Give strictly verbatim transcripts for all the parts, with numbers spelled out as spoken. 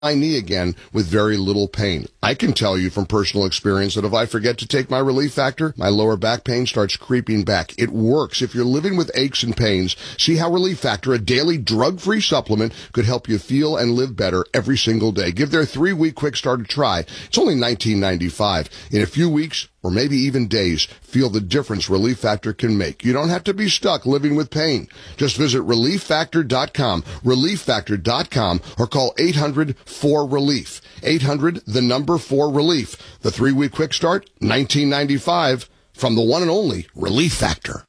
my knee again with very little pain. I can tell you from personal experience that if I forget to take my Relief Factor, my lower back pain starts creeping back. It works. If you're living with aches and pains, see how Relief Factor, a daily drug-free supplement, could help you feel and live better every single day. Give their three-week quick start a try. It's only nineteen ninety-five dollars. In a few weeks, or maybe even days, feel the difference Relief Factor can make. You don't have to be stuck living with pain. Just visit relief factor dot com, relief factor dot com, or call eight hundred four relief. eight hundred, the number four relief. The three-week quick start, nineteen ninety-five, from the one and only Relief Factor.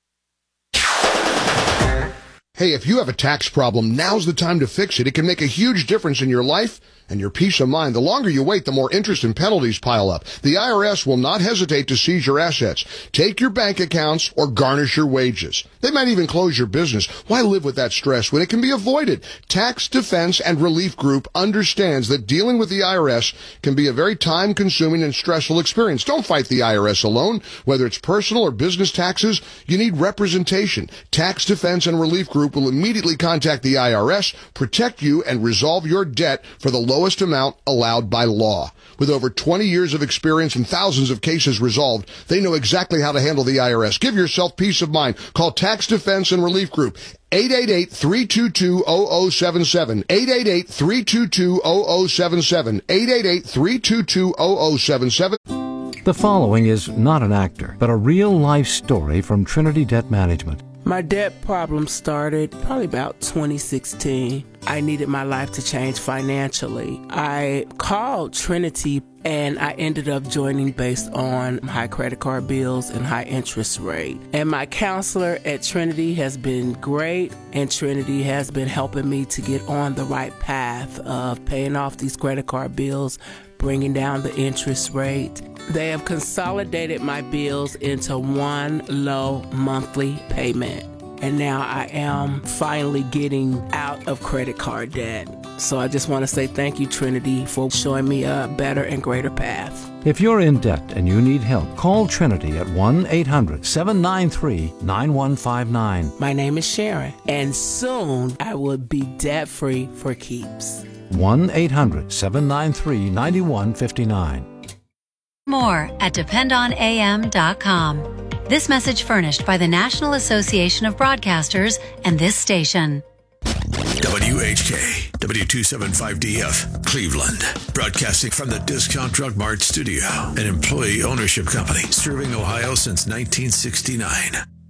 Hey, if you have a tax problem, now's the time to fix it. It can make a huge difference in your life and your peace of mind. The longer you wait, the more interest and penalties pile up. The I R S will not hesitate to seize your assets, take your bank accounts, or garnish your wages. They might even close your business. Why live with that stress when it can be avoided? Tax Defense and Relief Group understands that dealing with the I R S can be a very time-consuming and stressful experience. Don't fight the I R S alone. Whether it's personal or business taxes, you need representation. Tax Defense and Relief Group will immediately contact the I R S, protect you, and resolve your debt for the lowest amount allowed by law. With over twenty years of experience and thousands of cases resolved, they know exactly how to handle the I R S. Give yourself peace of mind. Call Tax Defense and Relief Group, eight eight eight, three two two, zero zero seven seven, eight eight eight, three two two, zero zero seven seven, eight eight eight, three two two, zero zero seven seven. The following is not an actor, but a real-life story from Trinity Debt Management. My debt problem started probably about twenty sixteen. I needed my life to change financially. I called Trinity and I ended up joining based on high credit card bills and high interest rate. And my counselor at Trinity has been great, and Trinity has been helping me to get on the right path of paying off these credit card bills, bringing down the interest rate. They have consolidated my bills into one low monthly payment. And now I am finally getting out of credit card debt. So I just want to say thank you, Trinity, for showing me a better and greater path. If you're in debt and you need help, call Trinity at one eight hundred, seven nine three, nine one five nine. My name is Sharon, and soon I will be debt-free for keeps. one eight hundred, seven nine three, nine one five nine. More at depend on A M dot com. This message furnished by the National Association of Broadcasters and this station. W H K, W two seventy-five D F, Cleveland. Broadcasting from the Discount Drug Mart studio, an employee ownership company serving Ohio since nineteen sixty-nine.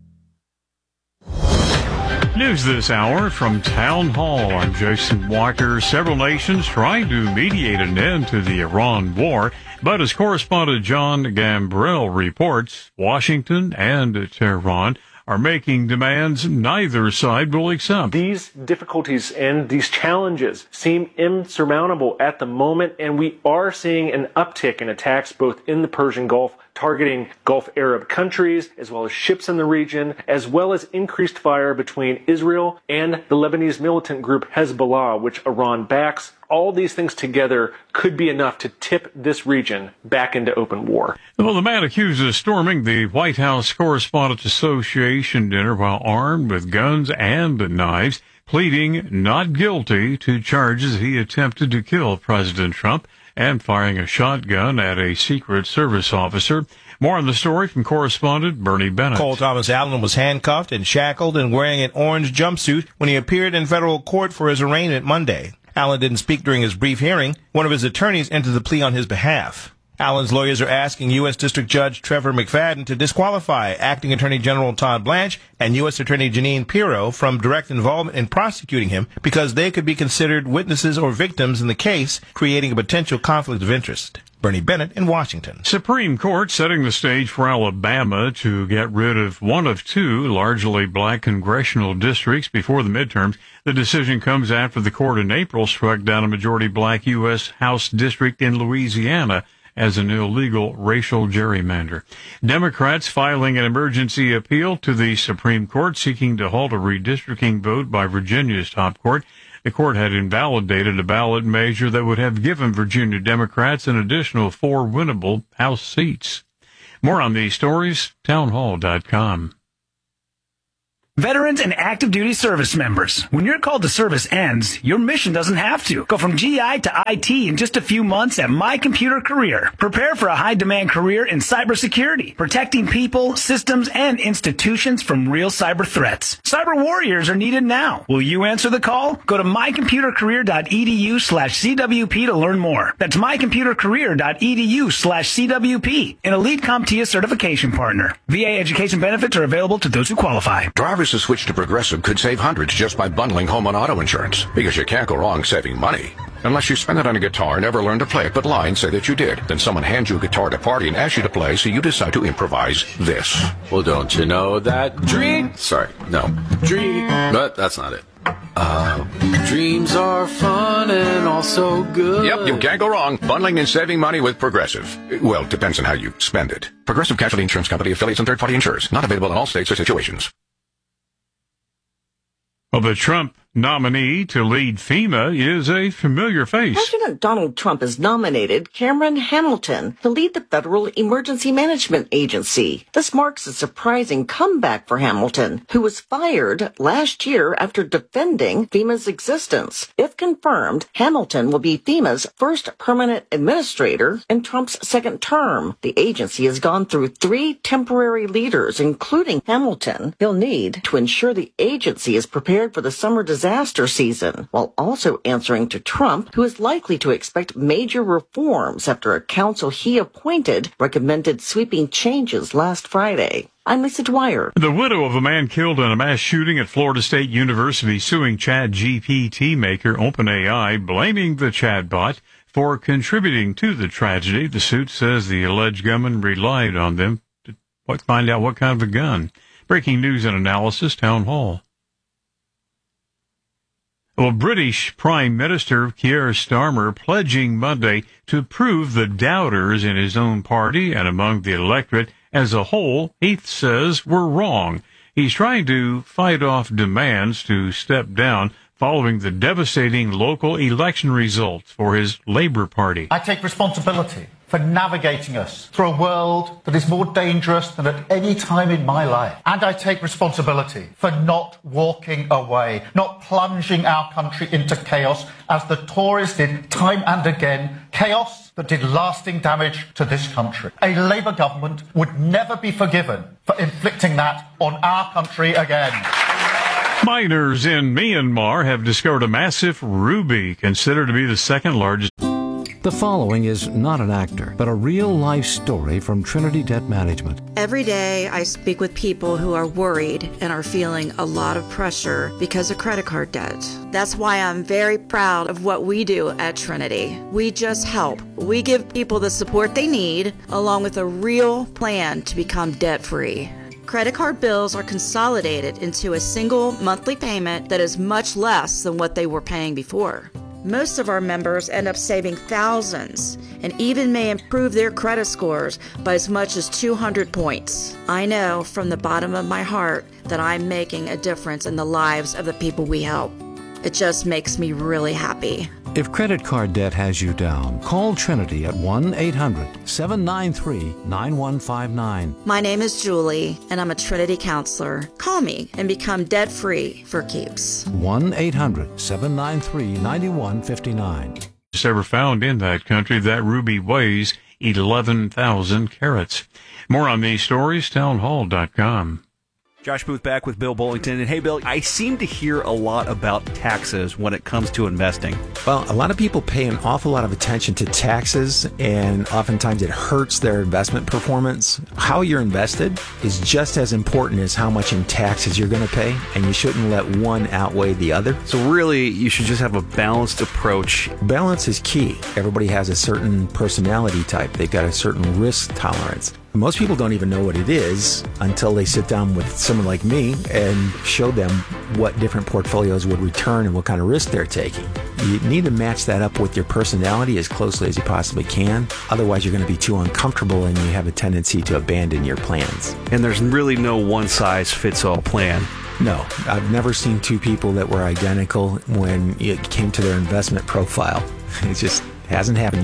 News this hour from Town Hall. I'm Jason Walker. Several nations trying to mediate an end to the Iran war, but as correspondent John Gambrell reports, Washington and Tehran are making demands neither side will accept. These difficulties and these challenges seem insurmountable at the moment, and we are seeing an uptick in attacks both in the Persian Gulf, targeting Gulf Arab countries, as well as ships in the region, as well as increased fire between Israel and the Lebanese militant group Hezbollah, which Iran backs. All these things together could be enough to tip this region back into open war. Well, the man accused of storming the White House Correspondents Association dinner while armed with guns and knives, pleading not guilty to charges he attempted to kill President Trump and firing a shotgun at a Secret Service officer. More on the story from correspondent Bernie Bennett. Cole Thomas Allen was handcuffed and shackled and wearing an orange jumpsuit when he appeared in federal court for his arraignment Monday. Allen didn't speak during his brief hearing. One of his attorneys entered the plea on his behalf. Allen's lawyers are asking U S. District Judge Trevor McFadden to disqualify Acting Attorney General Todd Blanche and U S. Attorney Jeanine Pirro from direct involvement in prosecuting him because they could be considered witnesses or victims in the case, creating a potential conflict of interest. Bernie Bennett in Washington. Supreme Court setting the stage for Alabama to get rid of one of two largely black congressional districts before the midterms. The decision comes after the court in April struck down a majority black U S. House district in Louisiana as an illegal racial gerrymander. Democrats filing an emergency appeal to the Supreme Court seeking to halt a redistricting vote by Virginia's top court. The court had invalidated a ballot measure that would have given Virginia Democrats an additional four winnable House seats. More on these stories, townhall dot com. Veterans and active duty service members. When your call to service ends, your mission doesn't have to. Go from G I to I T in just a few months at My Computer Career. Prepare for a high-demand career in cybersecurity, protecting people, systems, and institutions from real cyber threats. Cyber warriors are needed now. Will you answer the call? Go to mycomputercareer.edu slash CWP to learn more. That's mycomputercareer.edu slash CWP, an elite CompTIA certification partner. V A education benefits are available to those who qualify. Drivers who switch to Progressive could save hundreds just by bundling home and auto insurance, because you can't go wrong saving money. Unless you spend it on a guitar, never learn to play it, but lie and say that you did. Then someone hands you a guitar at a party and asks you to play, so you decide to improvise this. Well, don't you know that dream... Sorry, no. Dream... But that's not it. Uh, dreams are fun and also good. Yep, you can't go wrong. Bundling and saving money with Progressive. Well, depends on how you spend it. Progressive Casualty Insurance Company, affiliates, and third-party insurers. Not available in all states or situations. Well, the Trump nominee to lead FEMA is a familiar face. President Donald Trump has nominated Cameron Hamilton to lead the Federal Emergency Management Agency. This marks a surprising comeback for Hamilton, who was fired last year after defending FEMA's existence. If confirmed, Hamilton will be FEMA's first permanent administrator in Trump's second term. The agency has gone through three temporary leaders, including Hamilton. He'll need to ensure the agency is prepared for the summer disaster disaster season, while also answering to Trump, who is likely to expect major reforms after a council he appointed recommended sweeping changes last Friday. I'm Lisa Dwyer. The widow of a man killed in a mass shooting at Florida State University suing Chat G P T maker OpenAI, blaming the chatbot for contributing to the tragedy. The suit says the alleged gunman relied on them to find out what kind of a gun. Breaking news and analysis, Town Hall. Well, British Prime Minister Keir Starmer pledging Monday to prove the doubters in his own party and among the electorate as a whole, he says, were wrong. He's trying to fight off demands to step down following the devastating local election results for his Labour Party. I take responsibility for navigating us through a world that is more dangerous than at any time in my life. And I take responsibility for not walking away, not plunging our country into chaos as the Tories did time and again, chaos that did lasting damage to this country. A Labour government would never be forgiven for inflicting that on our country again. Miners in Myanmar have discovered a massive ruby, considered to be the second largest. The following is not an actor, but a real-life story from Trinity Debt Management. Every day I speak with people who are worried and are feeling a lot of pressure because of credit card debt. That's why I'm very proud of what we do at Trinity. We just help. We give people the support they need, along with a real plan to become debt-free. Credit card bills are consolidated into a single monthly payment that is much less than what they were paying before. Most of our members end up saving thousands and even may improve their credit scores by as much as two hundred points. I know from the bottom of my heart that I'm making a difference in the lives of the people we help. It just makes me really happy. If credit card debt has you down, call Trinity at one eight hundred seven nine three nine one five nine. My name is Julie, and I'm a Trinity counselor. Call me and become debt-free for keeps. one eight hundred seven nine three nine one five nine. Ever found in that country. That ruby weighs eleven thousand carats. More on these stories, townhall dot com. Josh Booth back with Bill Bullington. And hey, Bill, I seem to hear a lot about taxes when it comes to investing. Well, a lot of people pay an awful lot of attention to taxes, and oftentimes it hurts their investment performance. How you're invested is just as important as how much in taxes you're going to pay, and you shouldn't let one outweigh the other. So really, you should just have a balanced approach. Balance is key. Everybody has a certain personality type. They've got a certain risk tolerance. Most people don't even know what it is until they sit down with someone like me and show them what different portfolios would return and what kind of risk they're taking. You need to match that up with your personality as closely as you possibly can. Otherwise, you're going to be too uncomfortable and you have a tendency to abandon your plans. And there's really no one-size-fits-all plan. No, I've never seen two people that were identical when it came to their investment profile. It just hasn't happened yet.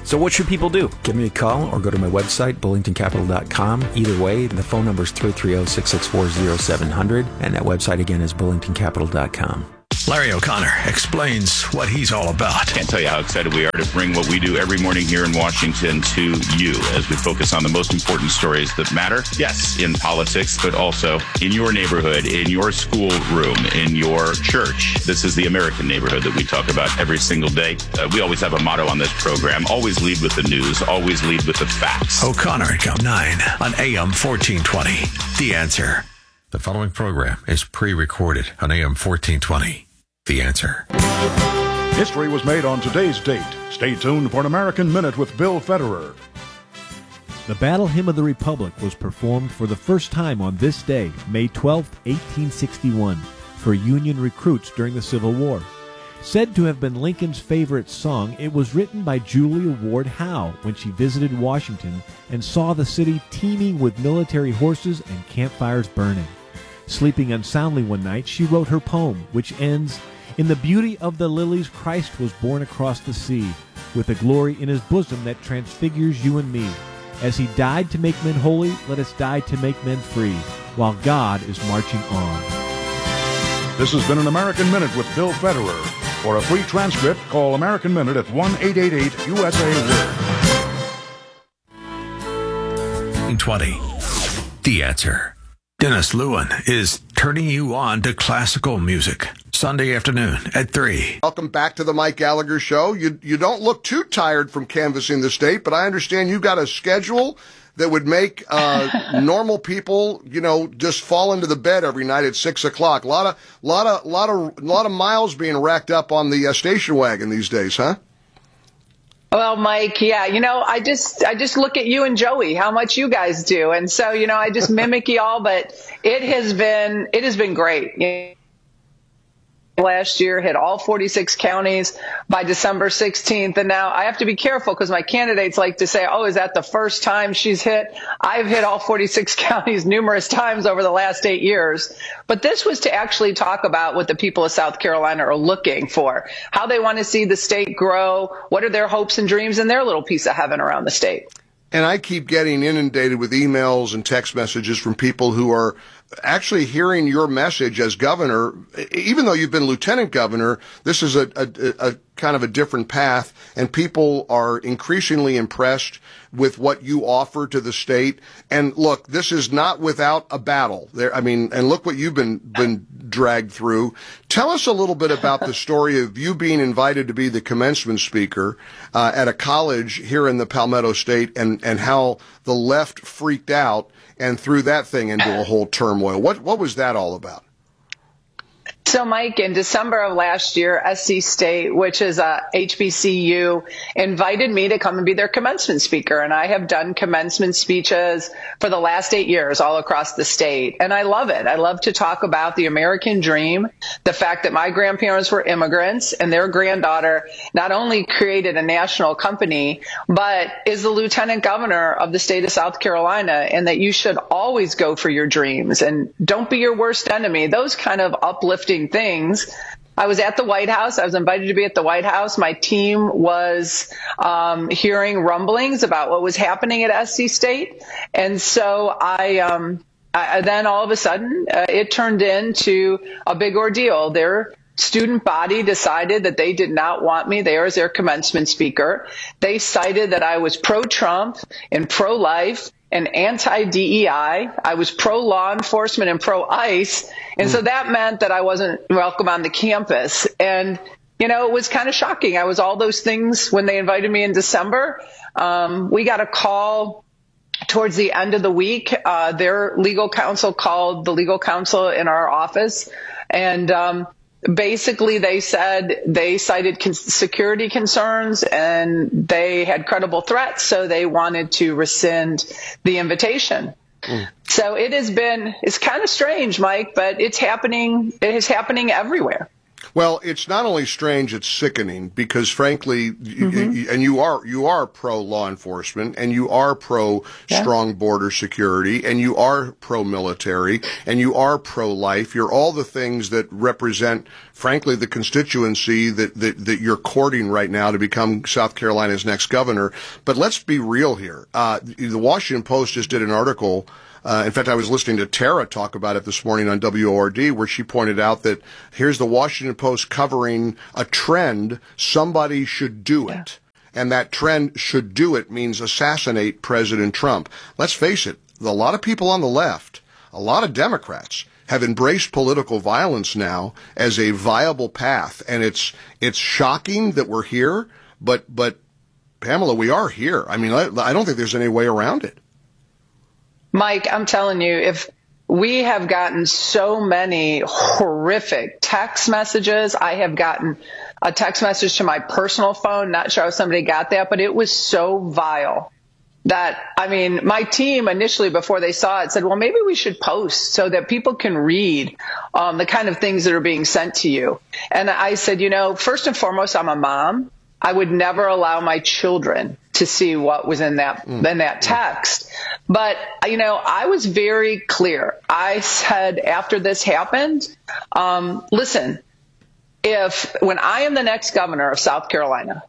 So what should people do? Give me a call or go to my website, bullington capital dot com. Either way, the phone number is three three zero, six six four, zero seven zero zero, and that website again is bullington capital dot com. Larry O'Connor explains what he's all about. Can't tell you how excited we are to bring what we do every morning here in Washington to you as we focus on the most important stories that matter. Yes, in politics, but also in your neighborhood, in your school room, in your church. This is the American neighborhood that we talk about every single day. Uh, we always have a motto on this program: always lead with the news, always lead with the facts. O'Connor at Count nine on A M fourteen twenty. The Answer. The following program is pre-recorded on A M fourteen twenty. The Answer. History was made on today's date. Stay tuned for an American Minute with Bill Federer. The Battle Hymn of the Republic was performed for the first time on this day, May twelfth, eighteen sixty-one, for Union recruits during the Civil War. Said to have been Lincoln's favorite song, it was written by Julia Ward Howe when she visited Washington and saw the city teeming with military horses and campfires burning. Sleeping unsoundly one night, she wrote her poem, which ends, "In the beauty of the lilies Christ was born across the sea, with a glory in his bosom that transfigures you and me. As he died to make men holy, let us die to make men free, while God is marching on." This has been an American Minute with Bill Federer. For a free transcript, call American Minute at one eight eight eight U S A Word. twenty. The Answer. Dennis Lewin is turning you on to classical music. Sunday afternoon at three. Welcome back to the Mike Gallagher Show. You you don't look too tired from canvassing the state, but I understand you got a schedule that would make uh, normal people, you know, just fall into the bed every night at six o'clock. A lot of, lot of, lot of, lot of miles being racked up on the uh, station wagon these days, huh? Well, Mike, yeah, you know, I just I just look at you and Joey, how much you guys do, and so you know, I just mimic y'all. But it has been it has been great. You know, last year hit all forty-six counties by December sixteenth, and now I have to be careful because my candidates like to say, "Oh, is that the first time she's hit?" I've hit all forty-six counties numerous times over the last eight years. But this was to actually talk about what the people of South Carolina are looking for, how they want to see the state grow, what are their hopes and dreams in their little piece of heaven around the state. And I keep getting inundated with emails and text messages from people who are actually hearing your message as governor. Even though you've been lieutenant governor, this is a, a, a kind of a different path, and people are increasingly impressed with what you offer to the state. And look, this is not without a battle there. I mean, and look what you've been, been dragged through. Tell us a little bit about the story of you being invited to be the commencement speaker uh, at a college here in the Palmetto State, and, and how the left freaked out and threw that thing into a whole turmoil. What, what was that all about? So, Mike, in December of last year, S C State, which is a H B C U, invited me to come and be their commencement speaker. And I have done commencement speeches for the last eight years all across the state. And I love it. I love to talk about the American dream, the fact that my grandparents were immigrants and their granddaughter not only created a national company, but is the lieutenant governor of the state of South Carolina, and that you should always go for your dreams and don't be your worst enemy. Those kind of uplifting things. I was at the White House. I was invited to be at the White House. My team was um, hearing rumblings about what was happening at S C State. And so I, um, I then all of a sudden, uh, it turned into a big ordeal. Their student body decided that they did not want me there as their commencement speaker. They cited that I was pro-Trump and pro-life and anti-D E I. I was pro-law enforcement and pro-ICE. And mm. so that meant that I wasn't welcome on the campus. And, you know, it was kind of shocking. I was all those things when they invited me in December. Um, we got a call towards the end of the week. Uh, their legal counsel called the legal counsel in our office. And um, basically they said they cited con- security concerns and they had credible threats, so they wanted to rescind the invitation. Mm. So it has been, it's kind of strange, Mike, but it's happening, it is happening everywhere. Well, it's not only strange, it's sickening, because frankly, mm-hmm. you, and you are, you are pro law enforcement, and you are pro yeah. strong border security, and you are pro military, and you are pro life. You're all the things that represent frankly, the constituency that, that, that you're courting right now to become South Carolina's next governor. But let's be real here. Uh, the Washington Post just did an article. Uh, in fact, I was listening to Tara talk about it this morning on W O R D, where she pointed out that here's the Washington Post covering a trend. Somebody should do it. Yeah. And that trend should do it means assassinate President Trump. Let's face it. A lot of people on the left, a lot of Democrats have embraced political violence now as a viable path. And it's, it's shocking that we're here, but, but Pamela, we are here. I mean, I, I don't think there's any way around it. Mike, I'm telling you, if we have gotten so many horrific text messages, I have gotten a text message to my personal phone, not sure how somebody got that, but it was so vile. That, I mean, my team initially, before they saw it, said, well, maybe we should post so that people can read um, the kind of things that are being sent to you. And I said, you know, first and foremost, I'm a mom. I would never allow my children to see what was in that, mm. in that text. But, you know, I was very clear. I said after this happened, um, listen, if when I am the next governor of South Carolina,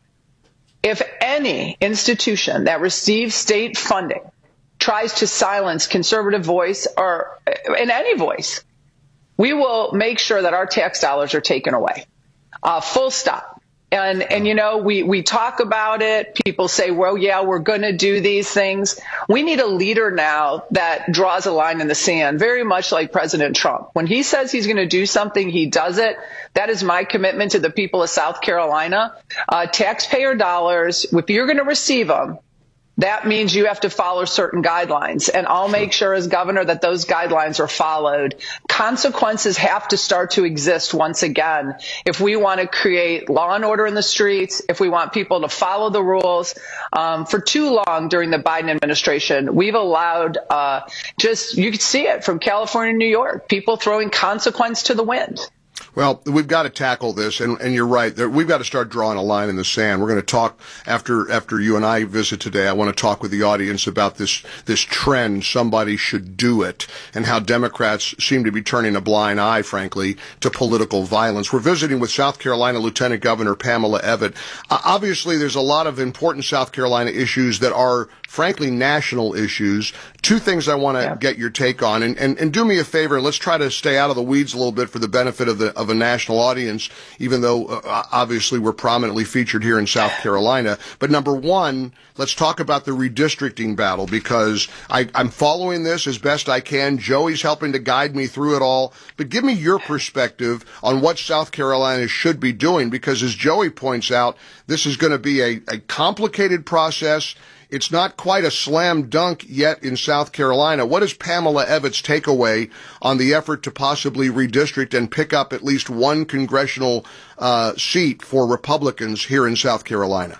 if any institution that receives state funding tries to silence conservative voice or in any voice, we will make sure that our tax dollars are taken away. Uh, full stop. And, and, you know, we, we talk about it. People say, well, yeah, we're going to do these things. We need a leader now that draws a line in the sand, very much like President Trump. When he says he's going to do something, he does it. That is my commitment to the people of South Carolina. Uh, taxpayer dollars, if you're going to receive them, that means you have to follow certain guidelines. And I'll make sure as governor that those guidelines are followed. Consequences have to start to exist once again if we want to create law and order in the streets, if we want people to follow the rules. Um, for too long during the Biden administration, we've allowed uh, just, you could see it from California to New York, people throwing consequence to the wind. Well, we've got to tackle this, and, and you're right. We've got to start drawing a line in the sand. We're going to talk after after you and I visit today. I want to talk with the audience about this this trend. Somebody should do it, and how Democrats seem to be turning a blind eye, frankly, to political violence. We're visiting with South Carolina Lieutenant Governor Pamela Evette. Uh, obviously, there's a lot of important South Carolina issues that are, frankly, national issues. Two things I want to yeah. get your take on, and, and and do me a favor. Let's try to stay out of the weeds a little bit for the benefit of the of a national audience, even though uh, obviously we're prominently featured here in South Carolina. But number one, let's talk about the redistricting battle, because I, I'm following this as best I can. Joey's helping to guide me through it all. But give me your perspective on what South Carolina should be doing, because as Joey points out, this is going to be a, a complicated process. It's not quite a slam dunk yet in South Carolina. What is Pamela Evette's takeaway on the effort to possibly redistrict and pick up at least one congressional uh, seat for Republicans here in South Carolina?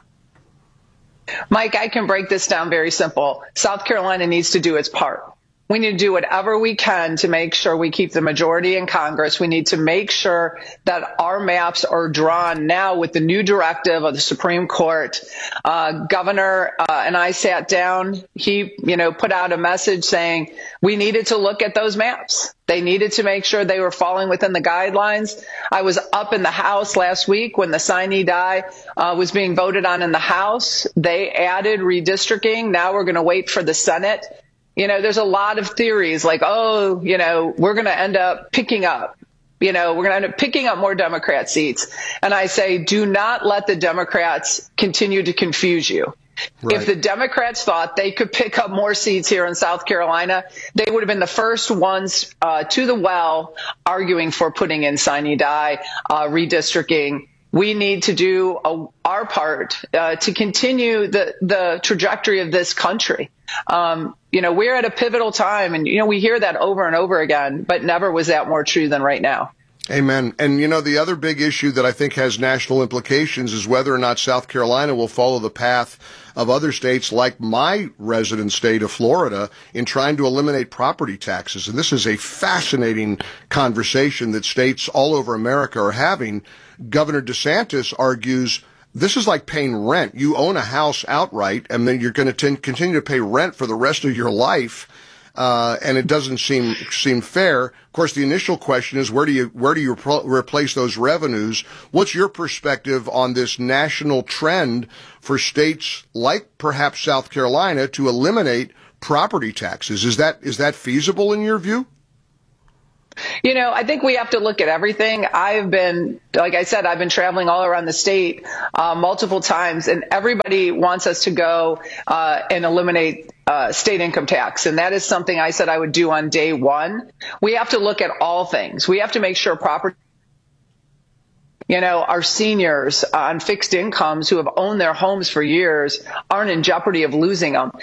Mike, I can break this down very simple. South Carolina needs to do its part. We need to do whatever we can to make sure we keep the majority in Congress. We need to make sure that our maps are drawn now with the new directive of the Supreme Court. Uh, Governor uh, and I sat down. He, you know, put out a message saying we needed to look at those maps. They needed to make sure they were falling within the guidelines. I was up in the House last week when the sine die uh, was being voted on in the House. They added redistricting. Now we're going to wait for the Senate. You know, there's a lot of theories like, oh, you know, we're going to end up picking up, you know, we're going to end up picking up more Democrat seats. And I say, do not let the Democrats continue to confuse you. Right. If the Democrats thought they could pick up more seats here in South Carolina, they would have been the first ones uh, to the well arguing for putting in sine die, uh, redistricting. We need to do a, our part uh, to continue the, the trajectory of this country. Um, you know, we're at a pivotal time, and, you know, we hear that over and over again, but never was that more true than right now. Amen. And, you know, the other big issue that I think has national implications is whether or not South Carolina will follow the path of other states like my resident state of Florida in trying to eliminate property taxes. And this is a fascinating conversation that states all over America are having. Governor DeSantis argues this is like paying rent. You own a house outright, and then you're going to continue to pay rent for the rest of your life. uh, and it doesn't seem seem fair. Of course, the initial question is where do you where do you pro- replace those revenues? What's your perspective on this national trend for states like perhaps South Carolina to eliminate property taxes? Is that is that feasible in your view? You know, I think we have to look at everything. I've been, like I said, I've been traveling all around the state uh, multiple times, and everybody wants us to go uh, and eliminate uh, state income tax. And that is something I said I would do on day one. We have to look at all things. We have to make sure property, you know, our seniors on fixed incomes who have owned their homes for years aren't in jeopardy of losing them.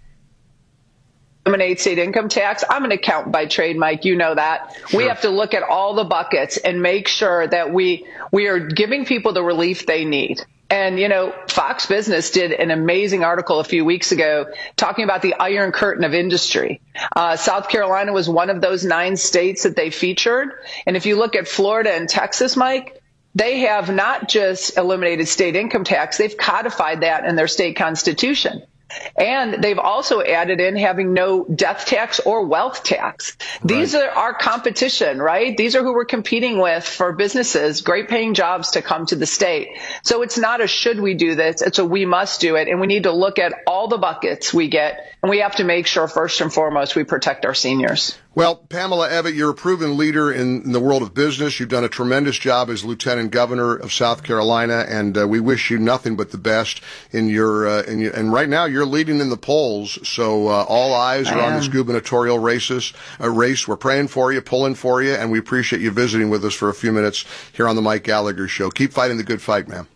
Eliminate state income tax. I'm an accountant by trade, Mike. You know that. Sure. We have to look at all the buckets and make sure that we we are giving people the relief they need. And, you know, Fox Business did an amazing article a few weeks ago talking about the Iron Curtain of industry. Uh, South Carolina was one of those nine states that they featured. And if you look at Florida and Texas, Mike, they have not just eliminated state income tax, they've codified that in their state constitution. And they've also added in having no death tax or wealth tax. These right. are our competition, right? These are who we're competing with for businesses, great paying jobs to come to the state. So it's not a should we do this, it's a we must do it. And we need to look at all the buckets we get. And we have to make sure first and foremost we protect our seniors. Well, Pamela Evette, you're a proven leader in, in the world of business. You've done a tremendous job as Lieutenant Governor of South Carolina, and uh, we wish you nothing but the best in your, uh, in your, and right now you're leading in the polls, so uh, all eyes are on this gubernatorial races, uh, race. We're praying for you, pulling for you, and we appreciate you visiting with us for a few minutes here on the Mike Gallagher Show. Keep fighting the good fight, ma'am.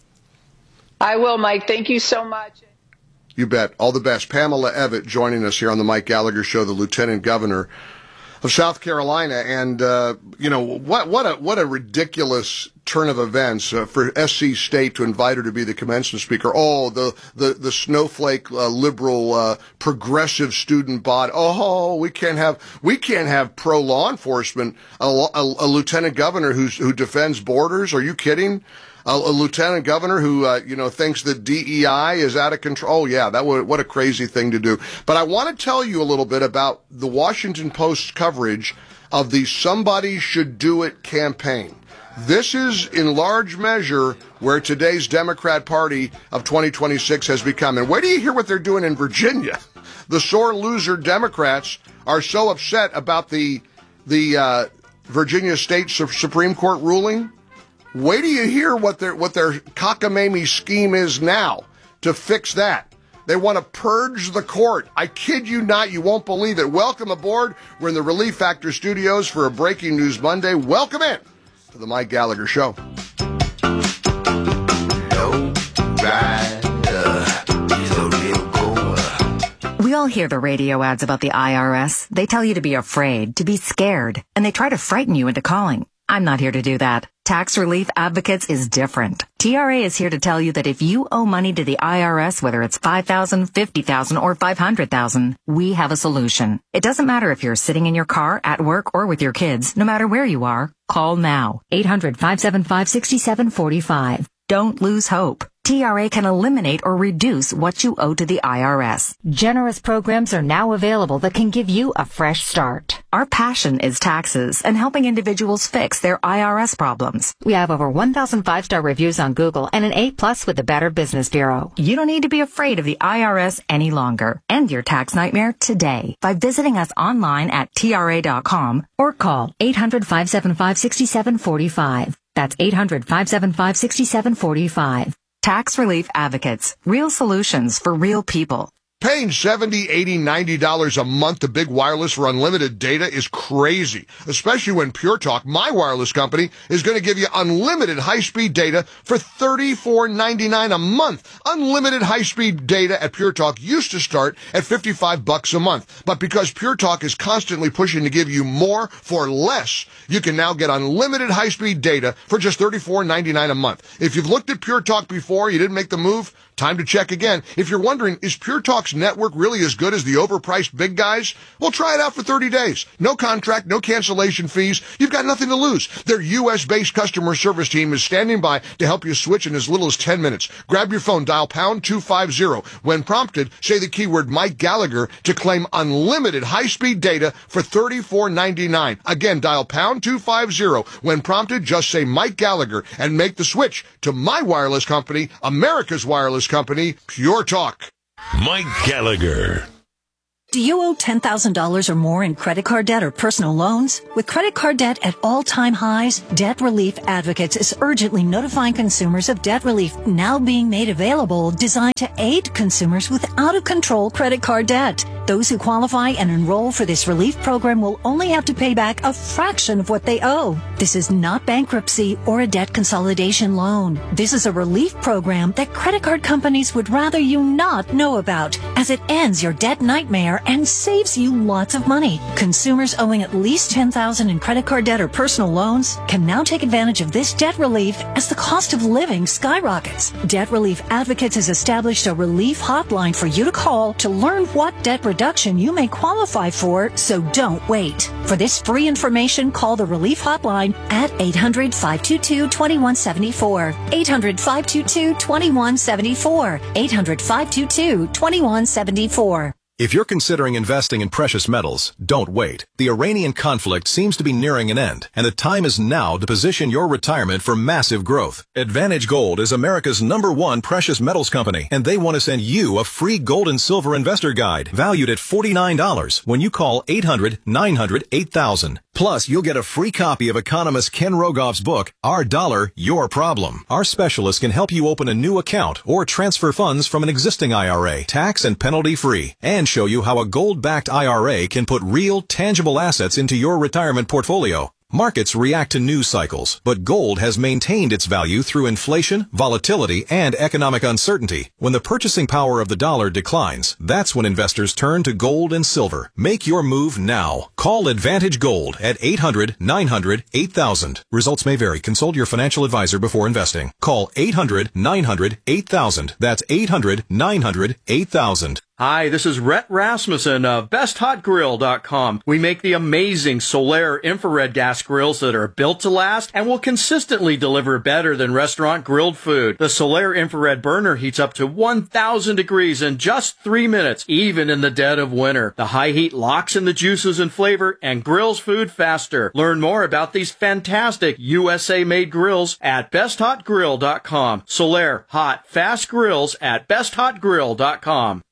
I will, Mike. Thank you so much. You bet. All the best. Pamela Evette joining us here on the Mike Gallagher Show, the Lieutenant Governor of South Carolina. And, uh, you know, what, what a, what a ridiculous turn of events uh, for S C State to invite her to be the commencement speaker. Oh, the, the, the snowflake, uh, liberal, uh, progressive student body. Oh, we can't have, we can't have pro law enforcement, a, a, a lieutenant governor who's, who defends borders. Are you kidding? A, a lieutenant governor who, uh, you know, thinks that D E I is out of control. Oh, yeah, that would, what a crazy thing to do. But I want to tell you a little bit about the Washington Post's coverage of the Somebody Should Do It campaign. This is in large measure where today's Democrat Party of twenty twenty-six has become. And where do you hear what they're doing in Virginia? The sore loser Democrats are so upset about the, the, uh, Virginia State Supreme Court ruling. Wait till you hear what their what their cockamamie scheme is now to fix that. They want to purge the court. I kid you not, you won't believe it. Welcome aboard. We're in the Relief Factor studios for a Breaking News Monday. Welcome in to the Mike Gallagher Show. We all hear the radio ads about the I R S. They tell you to be afraid, to be scared, and they try to frighten you into calling. I'm not here to do that. Tax Relief Advocates is different. T R A is here to tell you that if you owe money to the I R S, whether it's five thousand dollars, fifty thousand dollars, or five hundred thousand dollars, we have a solution. It doesn't matter if you're sitting in your car, at work, or with your kids. No matter where you are, call now. eight hundred, five seven five, six seven four five. Don't lose hope. T R A can eliminate or reduce what you owe to the I R S. Generous programs are now available that can give you a fresh start. Our passion is taxes and helping individuals fix their I R S problems. We have over one thousand five-star reviews on Google and an A plus with the Better Business Bureau. You don't need to be afraid of the I R S any longer. End your tax nightmare today by visiting us online at T R A dot com or call eight hundred, five seven five, six seven four five. That's eight hundred, five seven five, six seven four five. Tax Relief Advocates. Real solutions for real people. Paying seventy dollars, eighty dollars, ninety dollars a month to Big Wireless for unlimited data is crazy, especially when Pure Talk, my wireless company, is going to give you unlimited high-speed data for thirty-four ninety-nine a month. Unlimited high-speed data at Pure Talk used to start at fifty-five bucks a month, but because Pure Talk is constantly pushing to give you more for less, you can now get unlimited high-speed data for just thirty-four ninety-nine a month. If you've looked at Pure Talk before, you didn't make the move, time to check again. If you're wondering, is Pure Talk's network really as good as the overpriced big guys? Well, try it out for thirty days. No contract, no cancellation fees. You've got nothing to lose. Their U S-based customer service team is standing by to help you switch in as little as ten minutes. Grab your phone, dial pound two fifty. When prompted, say the keyword Mike Gallagher to claim unlimited high-speed data for thirty-four ninety-nine. Again, dial pound two fifty. When prompted, just say Mike Gallagher and make the switch to my wireless company, America's wireless company, Pure Talk. Mike Gallagher. Do you owe ten thousand dollars or more in credit card debt or personal loans? With credit card debt at all-time highs, Debt Relief Advocates is urgently notifying consumers of debt relief now being made available, designed to aid consumers with out-of-control credit card debt. Those who qualify and enroll for this relief program will only have to pay back a fraction of what they owe. This is not bankruptcy or a debt consolidation loan. This is a relief program that credit card companies would rather you not know about, as it ends your debt nightmare and saves you lots of money. Consumers owing at least ten thousand dollars in credit card debt or personal loans can now take advantage of this debt relief as the cost of living skyrockets. Debt Relief Advocates has established a relief hotline for you to call to learn what debt reduction you may qualify for, so don't wait. For this free information, call the relief hotline at eight hundred, five two two, two one seven four. eight hundred, five two two, two one seven four. eight hundred, five two two, two one seven four. If you're considering investing in precious metals, don't wait. The Iranian conflict seems to be nearing an end, and the time is now to position your retirement for massive growth. Advantage Gold is America's number one precious metals company, and they want to send you a free gold and silver investor guide valued at forty-nine dollars when you call eight hundred, nine hundred, eight thousand. Plus, you'll get a free copy of economist Ken Rogoff's book, Our Dollar, Your Problem. Our specialists can help you open a new account or transfer funds from an existing I R A, tax and penalty free, and show you how a gold-backed I R A can put real, tangible assets into your retirement portfolio. Markets react to news cycles, but gold has maintained its value through inflation, volatility, and economic uncertainty. When the purchasing power of the dollar declines, that's when investors turn to gold and silver. Make your move now. Call Advantage Gold at eight hundred, nine hundred, eight thousand. Results may vary. Consult your financial advisor before investing. Call eight hundred, nine hundred, eight thousand. That's eight hundred, nine hundred, eight thousand. Hi, this is Rhett Rasmussen of best hot grill dot com. We make the amazing Solaire infrared gas grills that are built to last and will consistently deliver better than restaurant grilled food. The Solaire infrared burner heats up to one thousand degrees in just three minutes, even in the dead of winter. The high heat locks in the juices and flavor and grills food faster. Learn more about these fantastic U S A-made grills at best hot grill dot com. Solaire, hot, fast grills at best hot grill dot com.